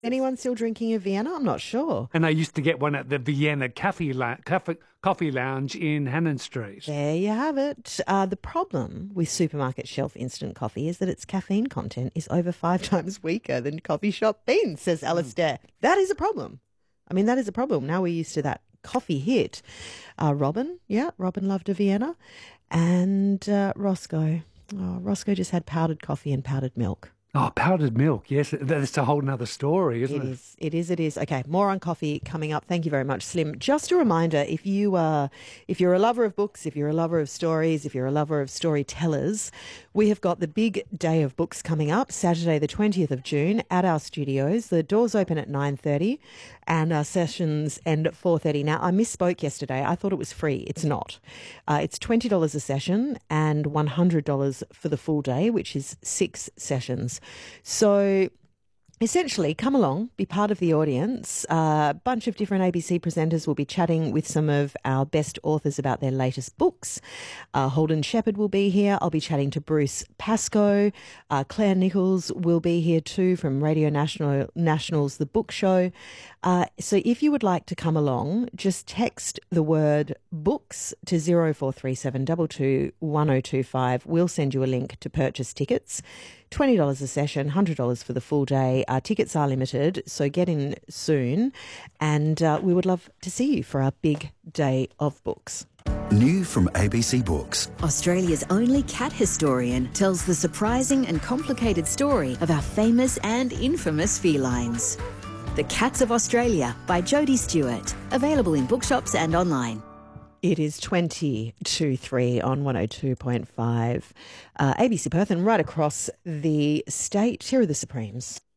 Anyone still drinking a Vienna? I'm not sure. And I used to get one at the Vienna Coffee Lounge in Hannon Street. There you have it. The problem with supermarket shelf instant coffee is that its caffeine content is over 5 times weaker than coffee shop beans, says Alistair. That is a problem. I mean, that is a problem. Now we're used to that coffee hit. Robin loved a Vienna. And Roscoe. Oh, Roscoe just had powdered coffee and powdered milk. Oh, powdered milk. Yes, that's a whole nother story, isn't it? It is. Okay, more on coffee coming up. Thank you very much, Slim. Just a reminder, if you're a lover of books, if you're a lover of stories, if you're a lover of storytellers, we have got the big day of books coming up, Saturday the 20th of June at our studios. The doors open at 9:30 and our sessions end at 4:30. Now, I misspoke yesterday. I thought it was free. It's not. It's $20 a session and $100 for the full day, which is 6 sessions. So essentially, come along, be part of the audience. A bunch of different ABC presenters will be chatting with some of our best authors about their latest books. Holden Shepherd will be here. I'll be chatting to Bruce Pascoe. Claire Nichols will be here too from Radio National's The Book Show. So if you would like to come along, just text the word books to 0437 22 1025. We'll send you a link to purchase tickets. $20 a session, $100 for the full day. Tickets are limited, so get in soon. And we would love to see you for our big day of books. New from ABC Books. Australia's only cat historian tells the surprising and complicated story of our famous and infamous felines. The Cats of Australia by Jodie Stewart. Available in bookshops and online. It is 20 to 3 on 102.5 ABC Perth and right across the state. Here are the Supremes.